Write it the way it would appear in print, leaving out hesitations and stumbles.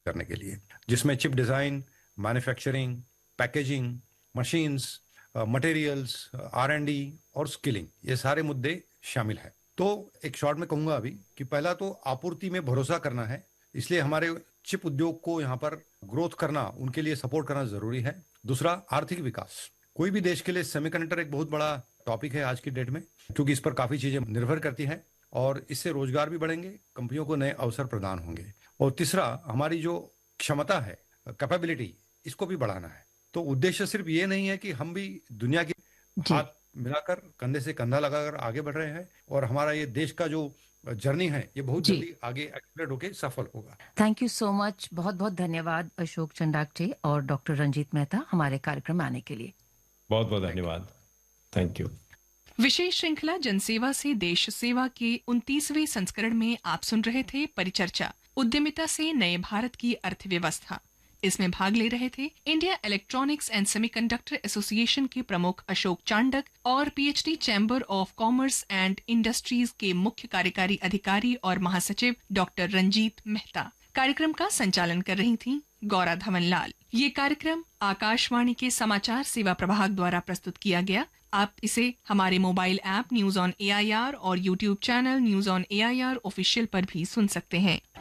करने के लिए, जिसमें chip design, manufacturing, packaging, machines, materials, R&D और स्किलिंग, ये सारे मुद्दे शामिल हैं। तो एक शॉर्ट में कहूंगा अभी कि पहला तो आपूर्ति में भरोसा करना है, इसलिए हमारे चिप उद्योग को यहाँ पर ग्रोथ करना, उनके लिए सपोर्ट करना जरूरी है। दूसरा, आर्थिक विकास। कोई भी देश के लिए सेमीकंडक्टर एक बहुत बड़ा टॉपिक है आज की डेट में, क्योंकि इस पर काफी चीजें निर्भर करती हैं और इससे रोजगार भी बढ़ेंगे, कंपनियों को नए अवसर प्रदान होंगे। और तीसरा, हमारी जो क्षमता है, कैपेबिलिटी, इसको भी बढ़ाना है। तो उद्देश्य सिर्फ ये नहीं है कि हम भी दुनिया की जी। हाथ मिलाकर, कंधे से कंधा लगाकर आगे बढ़ रहे हैं, और हमारा ये देश का जो जर्नी है ये बहुत जी, जल्दी आगे एक्सप्लेड होके सफल होगा। Thank you so much. बहुत बहुत धन्यवाद अशोक चंडागचे और डॉक्टर रंजीत मेहता हमारे कार्यक्रम में आने के लिए। बहुत बहुत थैंक यू। धन्यवाद। Thank you. विशेष श्रृंखला जनसेवा से देश सेवा के 29वें संस्करण में आप सुन रहे थे परिचर्चा, उद्यमिता से नए भारत की अर्थव्यवस्था। इसमें भाग ले रहे थे India electronics and semiconductor association के प्रमुख अशोक चांडक और PhD chamber of commerce and industries के मुख्य कार्यकारी अधिकारी और महासचिव डॉक्टर रंजीत मेहता। कार्यक्रम का संचालन कर रही थी गौरा धवनलाल। ये कार्यक्रम आकाशवाणी के समाचार सेवा प्रभाग द्वारा प्रस्तुत किया गया। आप इसे हमारे mobile app news on AIR और YouTube channel news on AIR official पर भी सुन सकते हैं।